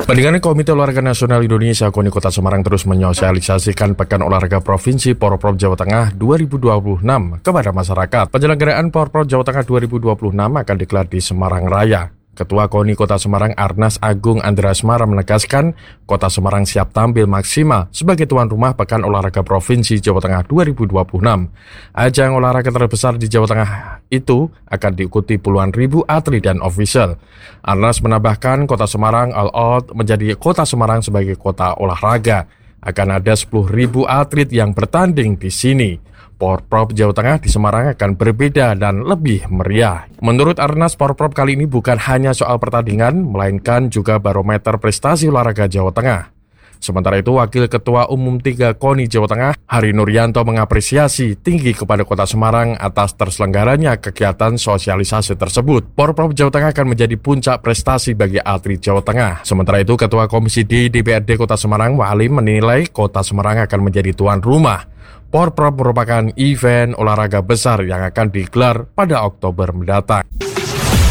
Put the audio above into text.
Pendengar, Komite Olahraga Nasional Indonesia KONI Kota Semarang terus menyosialisasikan Pekan Olahraga Provinsi Porprov Jawa Tengah 2026 kepada masyarakat. Penyelenggaraan Porprov Jawa Tengah 2026 akan digelar di Semarang Raya. Ketua KONI Kota Semarang Arnas Agung Andrasmara menegaskan Kota Semarang siap tampil maksimal sebagai tuan rumah Pekan Olahraga Provinsi Jawa Tengah 2026. Ajang olahraga terbesar di Jawa Tengah itu akan diikuti puluhan ribu atlet dan ofisial. Arnas menambahkan Kota Semarang all out menjadi Kota Semarang sebagai kota olahraga. Akan ada 10.000 atlet yang bertanding di sini. Porprov Jawa Tengah di Semarang akan berbeda dan lebih meriah. Menurut Arnas, Porprov kali ini bukan hanya soal pertandingan, melainkan juga barometer prestasi olahraga Jawa Tengah. Sementara itu, Wakil Ketua Umum 3 KONI Jawa Tengah, Hari Nuryanto, mengapresiasi tinggi kepada Kota Semarang atas terselenggaranya kegiatan sosialisasi tersebut. Porprov Jawa Tengah akan menjadi puncak prestasi bagi atlet Jawa Tengah. Sementara itu, Ketua Komisi D DPRD Kota Semarang, Walim, menilai Kota Semarang akan menjadi tuan rumah. Porprov merupakan event olahraga besar yang akan digelar pada Oktober mendatang.